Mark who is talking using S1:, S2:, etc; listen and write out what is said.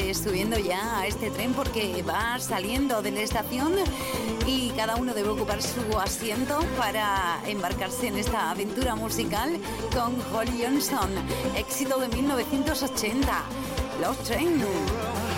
S1: subiendo ya a este tren porque va saliendo de la estación y cada uno debe ocupar su asiento para embarcarse en esta aventura musical con Holly Johnson, éxito de 1980, Love Train.